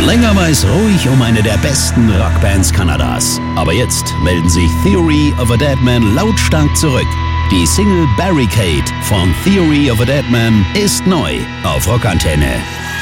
Länger war es ruhig um eine der besten Rockbands Kanadas. Aber jetzt melden sich Theory of a Deadman lautstark zurück. Die Single Barricade von Theory of a Deadman ist neu auf Rockantenne.